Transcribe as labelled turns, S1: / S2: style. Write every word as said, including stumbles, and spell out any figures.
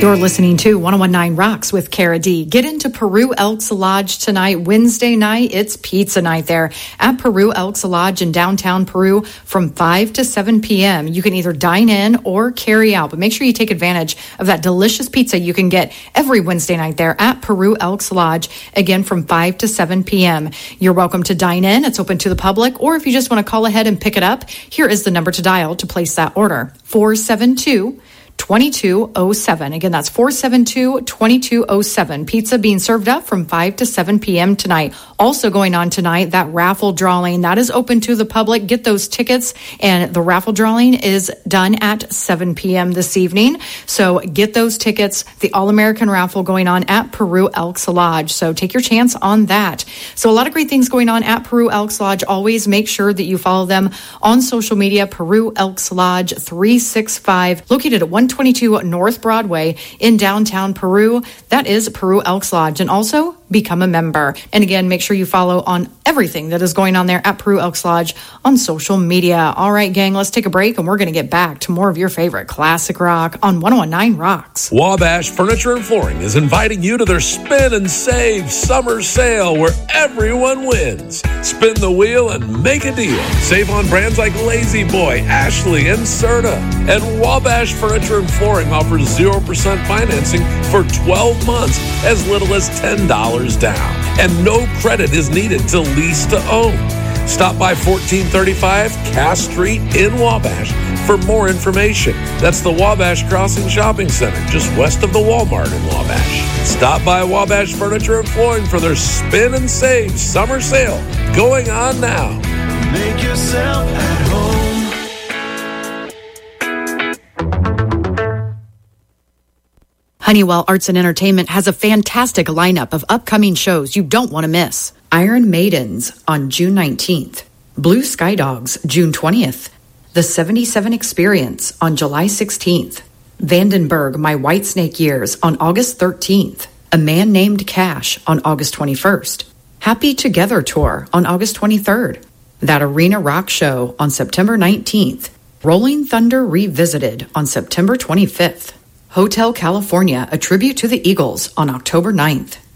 S1: You're listening to one oh one nine Rocks with Cara D. Get into Peru Elks Lodge tonight, Wednesday night. It's pizza night there at Peru Elks Lodge in downtown Peru from five to seven p.m. You can either dine in or carry out, but make sure you take advantage of that delicious pizza you can get every Wednesday night there at Peru Elks Lodge, again from five to seven p.m. You're welcome to dine in. It's open to the public, or if you just want to call ahead and pick it up, here is the number to dial to place that order: four seven two, two two oh seven. Again, that's four seven two, two two oh seven. Pizza being served up from five to seven p.m. tonight. Also going on tonight, that raffle drawing, that is open to the public. Get those tickets, and the raffle drawing is done at seven p.m. this evening. So get those tickets. The All-American raffle going on at Peru Elks Lodge. So take your chance on that. So a lot of great things going on at Peru Elks Lodge. Always make sure that you follow them on social media. Peru Elks Lodge three sixty-five, located at one twenty-two North Broadway in downtown Peru. That is Peru Elks Lodge. And also become a member. And again, make sure you follow on everything that is going on there at Peru Elks Lodge on social media. All right, gang, let's take a break, and we're going to get back to more of your favorite classic rock on one oh one nine Rocks.
S2: Wabash Furniture and Flooring is inviting you to their Spin and Save summer sale where everyone wins. Spin the wheel and make a deal. Save on brands like Lazy Boy, Ashley, and Serta. And Wabash Furniture and Flooring offers zero percent financing for twelve months, as little as ten dollars down. And no credit is needed to lease to own. Stop by fourteen thirty-five Cass Street in Wabash for more information. That's the Wabash Crossing Shopping Center, just west of the Walmart in Wabash. Stop by Wabash Furniture and Flooring for their Spin and Save summer sale going on now.
S3: Make yourself at home.
S1: Honeywell Arts and Entertainment has a fantastic lineup of upcoming shows you don't want to miss. Iron Maidens on June nineteenth. Blue Sky Dogs, June twentieth. The seventy-seven Experience on July sixteenth. Vandenberg, My Whitesnake Years on August thirteenth. A Man Named Cash on August twenty-first. Happy Together Tour on August twenty-third. That Arena Rock Show on September nineteenth. Rolling Thunder Revisited on September twenty-fifth. Hotel California, a tribute to the Eagles on October ninth.